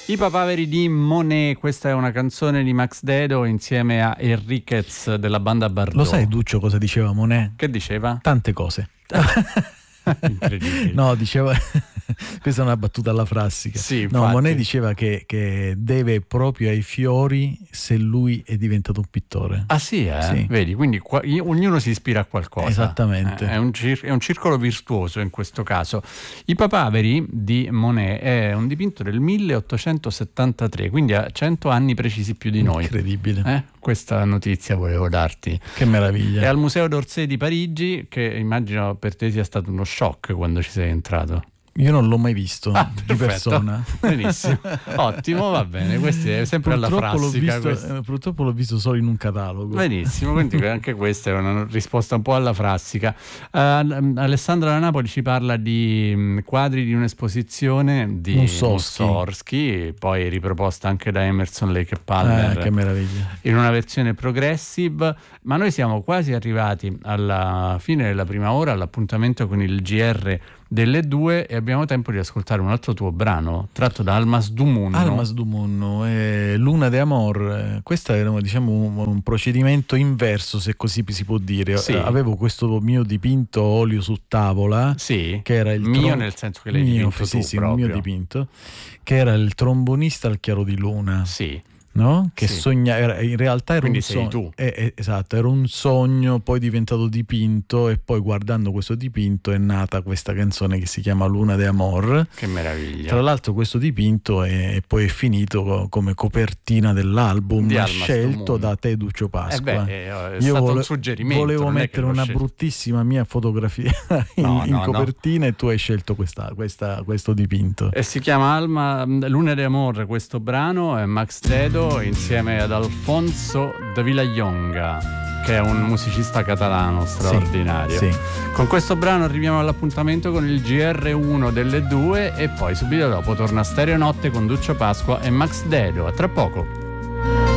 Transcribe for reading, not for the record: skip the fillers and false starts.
I papaveri di Monet, questa è una canzone di Max Dedo insieme a Enriquez della banda Bardot. Lo sai Duccio cosa diceva Monet? Che diceva? Tante cose. Incredibile. No, diceva questa è una battuta alla frassica. Sì, no, infatti. Monet diceva che deve proprio ai fiori se lui è diventato un pittore. Ah sì, Sì. Vedi, quindi ognuno si ispira a qualcosa. Esattamente. È un circolo virtuoso in questo caso. I papaveri di Monet è un dipinto del 1873, quindi a 100 anni precisi più di noi. Incredibile. Questa notizia volevo darti. Che meraviglia. È al Museo d'Orsay di Parigi, che immagino per te sia stato uno shock quando ci sei entrato. Io non l'ho mai visto di perfetto. persona. Benissimo, ottimo, va bene. Questo è sempre alla frassica. Purtroppo l'ho visto solo in un catalogo. Benissimo, quindi anche questa è una risposta un po' alla frassica. Alessandra da Napoli ci parla di quadri di un'esposizione di Mussorgsky, poi riproposta anche da Emerson, Lake e Palmer. Che meraviglia. In una versione progressive, ma noi siamo quasi arrivati alla fine della prima ora, all'appuntamento con il GR delle 2 e abbiamo tempo di ascoltare un altro tuo brano tratto da Almas du Munno. Almas du Munno, Luna de Amor. Questo era un procedimento inverso, se così si può dire. Sì. Avevo questo mio dipinto olio su tavola, sì, che era il mio nel senso che l'hai dipinto tu sì, proprio. il mio dipinto, che era il trombonista al chiaro di luna. Sì. No? Che sogna, in realtà era quindi un sogno. Tu. Esatto, era un sogno, poi diventato dipinto, e poi guardando questo dipinto è nata questa canzone che si chiama Luna de Amor. Che meraviglia. Tra l'altro questo dipinto poi è finito come copertina dell'album scelto da te, Duccio Pasqua. È stato un suggerimento. Volevo mettere una bruttissima mia fotografia in copertina e tu hai scelto questo dipinto. E si chiama Luna de Amor questo brano, è Max Dedo insieme ad Alfonso de Vilallonga, che è un musicista catalano straordinario. Sì. Con questo brano arriviamo all'appuntamento con il GR1 delle 2 e poi subito dopo torna Stereo Notte con Duccio Pasqua e Max Dedo. A tra poco.